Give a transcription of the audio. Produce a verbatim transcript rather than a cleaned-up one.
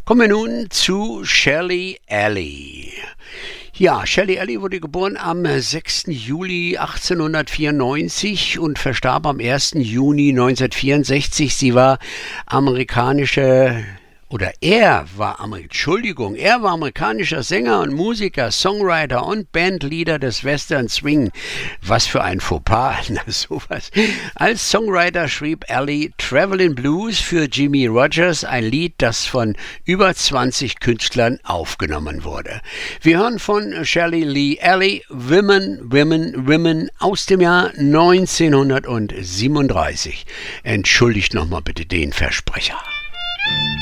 Kommen wir nun zu Shelly Alley. Ja, Shelly Alley wurde geboren am sechsten Juli achtzehnhundertvierundneunzig und verstarb am ersten Juni neunzehnhundertvierundsechzig. Sie war amerikanische, oder er war, Entschuldigung, er war amerikanischer Sänger und Musiker, Songwriter und Bandleader des Western Swing. Was für ein Fauxpas, na sowas. Als Songwriter schrieb Alley Travelin' Blues für Jimmie Rodgers, ein Lied, das von über zwanzig Künstlern aufgenommen wurde. Wir hören von Shelly Lee Alley Women, Women, Women aus dem Jahr neunzehnhundertsiebenunddreißig. Entschuldigt nochmal bitte den Versprecher.